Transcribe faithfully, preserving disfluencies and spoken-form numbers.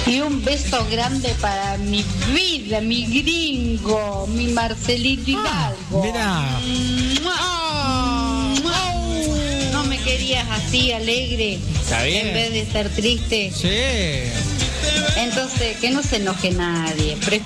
Y un beso grande para mi vida, mi gringo, mi Marcelito Hidalgo. Mirá. ¿No me querías así, alegre? Está bien. En vez de estar triste. Sí. Entonces, que no se enoje nadie. Prefiero